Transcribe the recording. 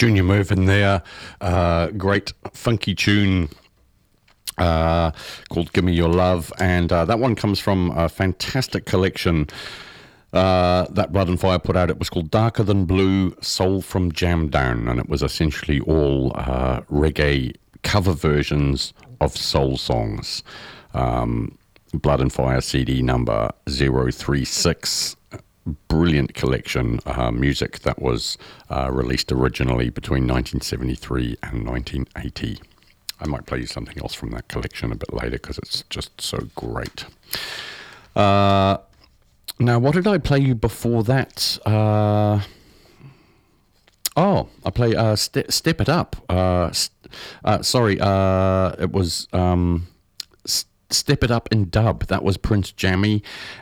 Junior Murphin there. Great funky tune called Gimme Your Love. And that one comes from a fantastic collection that Blood and Fire put out. It was called Darker Than Blue, Soul from Jam Down. And it was essentially all reggae cover versions of soul songs. Blood and Fire CD number 036. Brilliant collection, music that was released originally between 1973 and 1980. I might play you something else from that collection a bit later because it's just so great. Now, what did I play you before that? I play Step It Up. It was... Step It Up in dub. That was Prince Jammy.